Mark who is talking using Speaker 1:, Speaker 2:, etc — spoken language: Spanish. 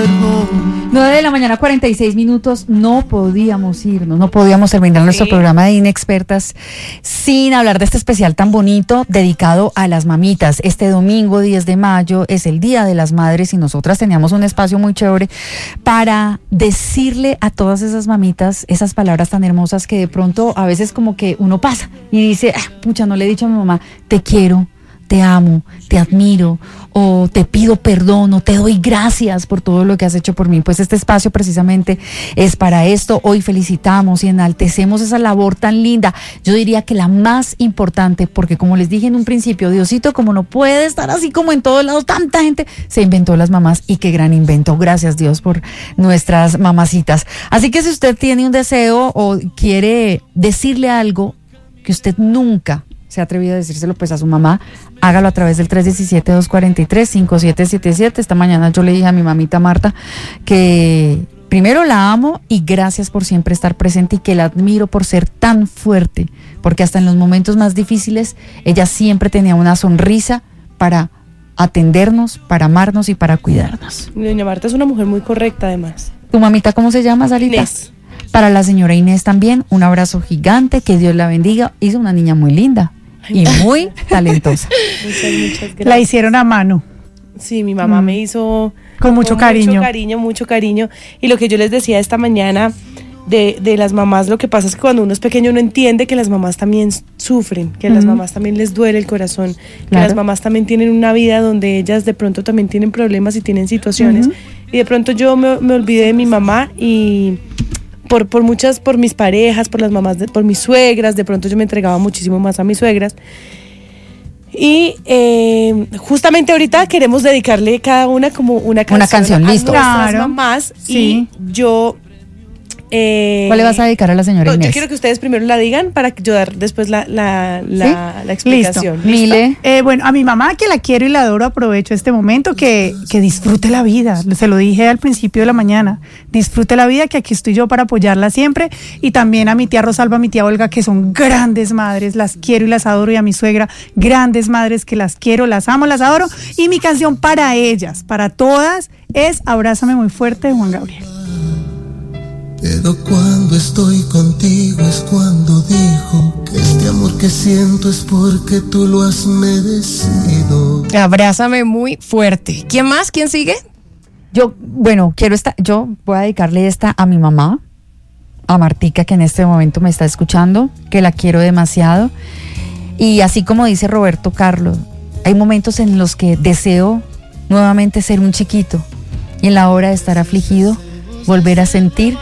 Speaker 1: perdón.
Speaker 2: 9:46 a.m, no podíamos irnos, no podíamos terminar nuestro programa de Inexpertas sin hablar de este especial tan bonito dedicado a las mamitas. Este domingo 10 de mayo es el Día de las Madres y nosotras teníamos un espacio muy chévere para decirle a todas esas mamitas esas palabras tan hermosas que de pronto a veces como que uno pasa y dice, pucha, no le he dicho a mi mamá, te quiero, te amo, te admiro, o te pido perdón, o te doy gracias por todo lo que has hecho por mí. Pues este espacio precisamente es para esto. Hoy felicitamos y enaltecemos esa labor tan linda. Yo diría que la más importante, porque como les dije en un principio, Diosito, como no puede estar así como en todos lados, tanta gente, se inventó las mamás, y qué gran invento. Gracias, Dios, por nuestras mamacitas. Así que si usted tiene un deseo o quiere decirle algo que usted nunca se ha atrevido a decírselo pues a su mamá, hágalo a través del 317-243-5777. Esta mañana yo le dije a mi mamita Marta que primero la amo y gracias por siempre estar presente, y que la admiro por ser tan fuerte, porque hasta en los momentos más difíciles ella siempre tenía una sonrisa para atendernos, para amarnos y para cuidarnos.
Speaker 3: Doña Marta es una mujer muy correcta además.
Speaker 2: ¿Tu mamita cómo se llama, Sarita?
Speaker 3: Inés.
Speaker 2: Para la señora Inés también, un abrazo gigante, que Dios la bendiga. Hizo una niña muy linda y muy talentosa.
Speaker 3: Muchas gracias.
Speaker 4: La hicieron a mano.
Speaker 3: Sí, mi mamá me hizo
Speaker 4: con mucho cariño.
Speaker 3: Mucho cariño. Y lo que yo les decía esta mañana de las mamás, lo que pasa es que cuando uno es pequeño uno entiende que las mamás también sufren, que a las mamás también les duele el corazón, que las mamás también tienen una vida donde ellas de pronto también tienen problemas y tienen situaciones. Y de pronto yo me olvidé de mi mamá, y por mis parejas, por las mamás, por mis suegras, de pronto yo me entregaba muchísimo más a mis suegras. Y justamente ahorita queremos dedicarle cada una como una canción a
Speaker 2: listo.
Speaker 3: Nuestras mamás.
Speaker 4: Sí.
Speaker 3: Y yo...
Speaker 2: ¿cuál le vas a dedicar a la señora Inés?
Speaker 3: Yo quiero que ustedes primero la digan para yo dar después la explicación.
Speaker 2: Listo. Mile.
Speaker 4: Bueno, a mi mamá, que la quiero y la adoro, aprovecho este momento, que disfrute la vida. Se lo dije al principio de la mañana. Disfrute la vida, que aquí estoy yo para apoyarla siempre. Y también a mi tía Rosalba, a mi tía Olga, que son grandes madres, las quiero y las adoro. Y a mi suegra, grandes madres, que las quiero, las amo, las adoro. Y mi canción para ellas, para todas, es Abrázame muy fuerte, de Juan Gabriel.
Speaker 1: Pero cuando estoy contigo es cuando digo que este amor que siento es porque tú lo has merecido.
Speaker 5: Abrázame muy fuerte. ¿Quién más? ¿Quién sigue?
Speaker 2: Yo voy a dedicarle esta a mi mamá, a Martica, que en este momento me está escuchando, que la quiero demasiado. Y así como dice Roberto Carlos, hay momentos en los que deseo nuevamente ser un chiquito, y en la hora de estar afligido, volver a sentir